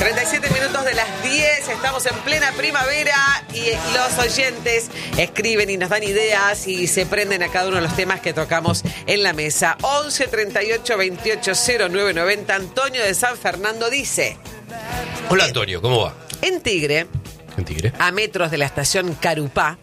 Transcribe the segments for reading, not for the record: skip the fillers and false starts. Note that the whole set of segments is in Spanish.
37 minutos de las 10, estamos en plena primavera y los oyentes escriben y nos dan ideas y se prenden a cada uno de los temas que tocamos en la mesa. 11 38 28 09 90. Antonio de San Fernando dice: Hola Antonio, ¿cómo va? En Tigre, a metros de la estación Carupá,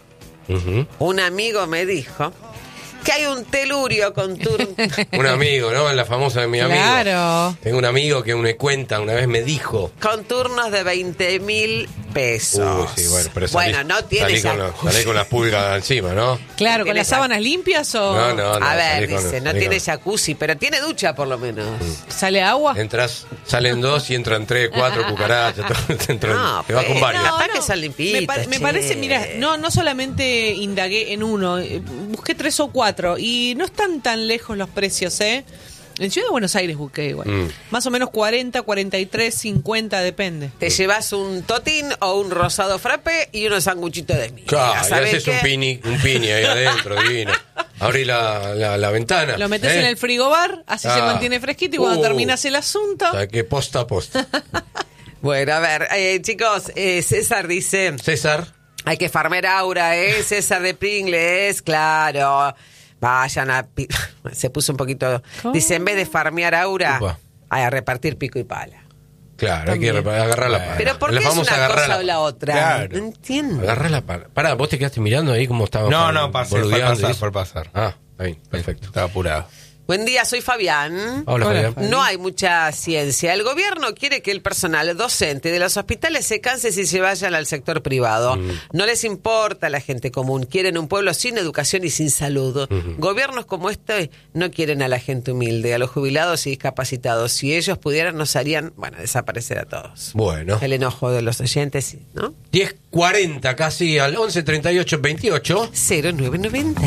un amigo me dijo que hay un telurio con turno. Un amigo, ¿no? La famosa de mi amigo. Claro. Tengo un amigo que una vez me dijo. Con turnos de 20.000 pesos. Uy, sí, bueno, pero no tiene salí con las pulgas encima, ¿no? Claro, ¿con las sábanas limpias o...? No. A ver, dice, no tiene jacuzzi, pero tiene ducha por lo menos. ¿Sale agua? Salen 2 y entran 3, 4 cucarachas. Te vas con varias. Capaz que son limpitas. Me parece, mira, no solamente indagué en uno, busqué 3 o 4 y no están tan lejos los precios, ¿eh? En Ciudad de Buenos Aires busqué igual. Más o menos 40, 43, 50, depende. Te llevas un totín o un rosado frappé y unos sanguchitos de miga. Claro, y haces un pini ahí adentro, divino. Abrí la ventana. Lo metes en el frigobar, así se mantiene fresquito y cuando terminas el asunto... O sea, que posta a posta. Bueno, a ver, chicos, César dice... César. Hay que farmear Aura, César de Pringles, claro. Vayan a... Se puso un poquito... ¿Cómo? Dice, en vez de farmear Aura, a repartir pico y pala. Claro, También. hay que agarrar la pala. Pero ¿por qué es una cosa o la otra? Claro. No entiendo. Agarrar la pala. Pará, ¿vos te quedaste mirando ahí cómo estaba? No, pasé, por pasar. Ah, está bien, perfecto. Estaba apurado. Buen día, soy Fabián. Hola, Fabián. No hay mucha ciencia. El gobierno quiere que el personal docente de los hospitales se canse si se vayan al sector privado. No les importa la gente común. Quieren un pueblo sin educación y sin salud. Gobiernos como este no quieren a la gente humilde, a los jubilados y discapacitados. Si ellos pudieran, nos harían, desaparecer a todos. Bueno. El enojo de los oyentes, ¿no? 10:40 casi al 11 38 28. 0990.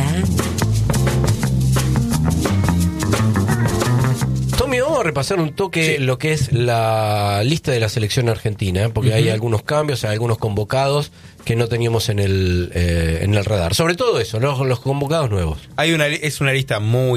Tommy, vamos a repasar un toque lo que es la lista de la selección argentina, porque hay algunos cambios, hay algunos convocados que no teníamos en el radar. Sobre todo eso, los convocados nuevos. Es una lista muy